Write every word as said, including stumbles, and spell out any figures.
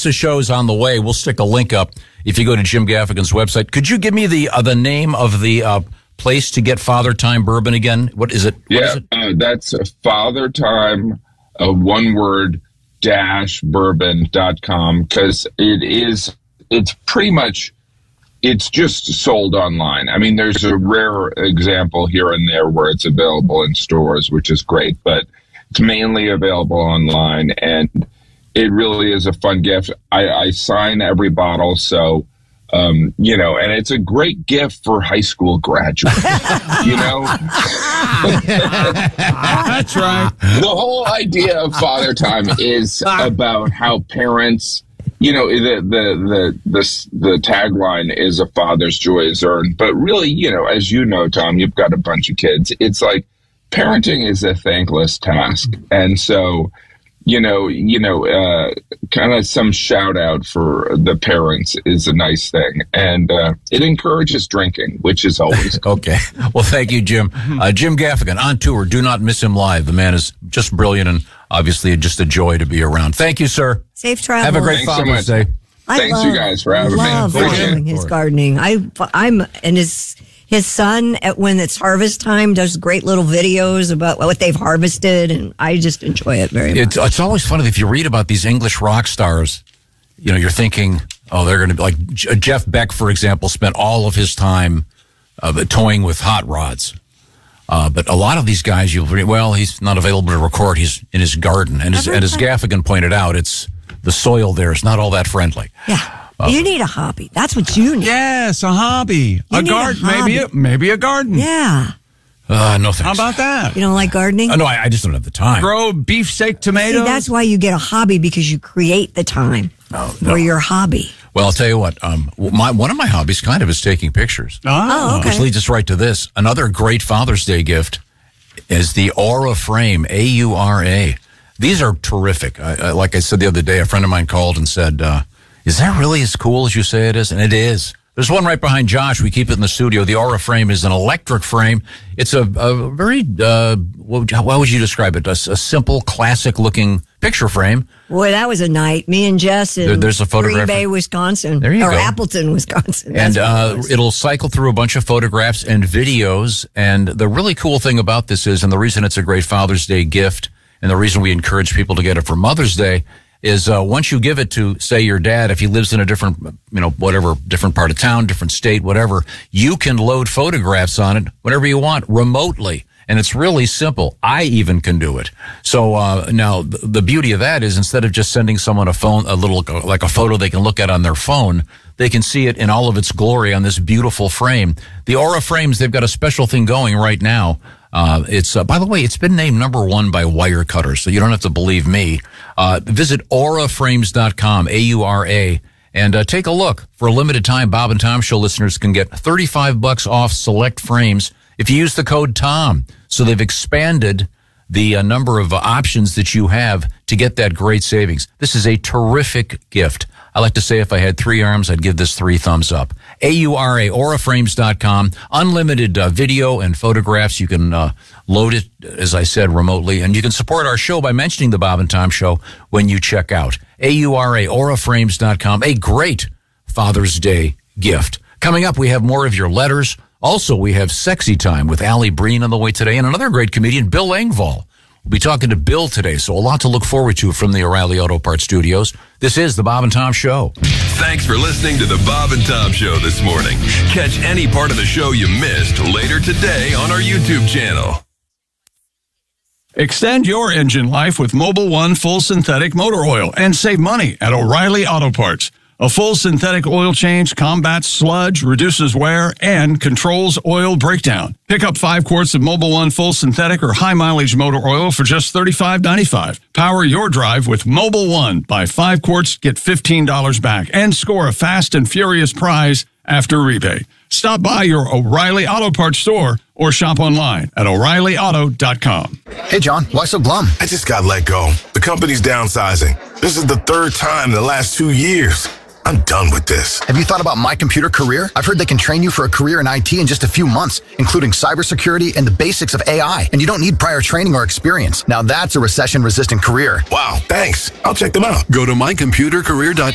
of shows on the way. We'll stick a link up if you go to Jim Gaffigan's website. Could you give me the uh, the name of the uh, place to get Father Time bourbon again? What is it? What yeah, is it? Uh, that's Father Time, uh, one word, dash bourbon dot com, because it is, it's pretty much, it's just sold online. I mean, there's a rare example here and there where it's available in stores, which is great, but it's mainly available online, and it really is a fun gift. I, I sign every bottle, so, um, you know, and it's a great gift for high school graduates, you know? That's right. The whole idea of Father Time is about how parents, you know, the, the, the, the, the tagline is a father's joy is earned. But really, you know, as you know, Tom, you've got a bunch of kids. It's like parenting is a thankless task. And so, you know, you know, uh, kind of some shout out for the parents is a nice thing. And uh, it encourages drinking, which is always good. Okay. Well, thank you, Jim. Uh, Jim Gaffigan on tour. Do not miss him live. The man is just brilliant and obviously just a joy to be around. Thank you, sir. Safe travel. Have a great Thanks so Father's much. Day. I Thanks, love, you guys, for having me. love Appreciate following it. his gardening. I, I'm, and his, his son, at when it's harvest time, does great little videos about what they've harvested, and I just enjoy it very much. It's, it's always funny if you read about these English rock stars, you know, you're thinking, oh, they're going to be like J- Jeff Beck, for example, spent all of his time uh, toying with hot rods. Uh, but a lot of these guys, you'll read, well, he's not available to record. He's in his garden. And as, and as Gaffigan pointed out, it's the soil there is not all that friendly. Yeah. Uh, you need a hobby. That's what you need. Yes, a hobby. You a need garden. a hobby. Maybe a, maybe a garden. Yeah. Uh, no thanks. How about that? You don't like gardening? Uh, no, I, I just don't have the time. Grow beefsteak tomatoes. See, that's why you get a hobby, because you create the time No, for no. your hobby. Well, I'll tell you what. Um, my one of my hobbies kind of is taking pictures. Oh, okay. Which leads us right to this. Another great Father's Day gift is the Aura Frame, A U R A. These are terrific. I, I, like I said the other day, a friend of mine called and said, uh, is that really as cool as you say it is? And it is. There's one right behind Josh. We keep it in the studio. The Aura Frame is an electric frame. It's a, a very, uh, what would you, how would you describe it? A, a simple, classic-looking picture frame. Boy, that was a night. Me and Jess in There- there's a photograph. Green Bay, Wisconsin. There you or go. Appleton, Wisconsin. And That's what uh, it was. it'll cycle through a bunch of photographs and videos. And the really cool thing about this is, and the reason it's a great Father's Day gift, and the reason we encourage people to get it for Mother's Day, is uh, once you give it to, say, your dad, if he lives in a different, you know, whatever, different part of town, different state, whatever, you can load photographs on it whenever you want, remotely. And it's really simple. I even can do it. So uh, now th- the beauty of that is, instead of just sending someone a phone, a little, like a photo they can look at on their phone, they can see it in all of its glory on this beautiful frame. The Aura Frames, they've got a special thing going right now. Uh, it's, uh, by the way, it's been named number one by Wirecutter, so you don't have to believe me. Uh, visit aura frames dot com, A U R A, and uh, take a look. For a limited time, Bob and Tom Show listeners can get thirty-five bucks off select frames if you use the code TOM. So they've expanded the uh, number of uh, options that you have to get that great savings. This is a terrific gift. I like to say, if I had three arms, I'd give this three thumbs up. A U R A, aura frames dot com. Unlimited uh, video and photographs. You can uh, load it, as I said, remotely. And you can support our show by mentioning the Bob and Tom Show when you check out. A U R A, aura frames dot com. A great Father's Day gift. Coming up, we have more of your letters. Also, we have Sexy Time with Allie Breen on the way today, and another great comedian, Bill Engvall. We'll be talking to Bill today, so a lot to look forward to from the O'Reilly Auto Parts studios. This is the Bob and Tom Show. Thanks for listening to the Bob and Tom Show this morning. Catch any part of the show you missed later today on our YouTube channel. Extend your engine life with Mobil One Full Synthetic Motor Oil and save money at O'Reilly Auto Parts. A full synthetic oil change combats sludge, reduces wear, and controls oil breakdown. Pick up five quarts of Mobil One Full Synthetic or High Mileage Motor Oil for just thirty-five ninety-five. Power your drive with Mobil One. Buy five quarts, get fifteen dollars back, and score a fast and furious prize after rebate. Stop by your O'Reilly Auto Parts store or shop online at O'Reilly Auto dot com. Hey, John, why so glum? I just got let go. The company's downsizing. This is the third time in the last two years. I'm done with this. Have you thought about My Computer Career? I've heard they can train you for a career in I T in just a few months, including cybersecurity and the basics of A I. And you don't need prior training or experience. Now that's a recession-resistant career. Wow, thanks. I'll check them out. Go to my computer career dot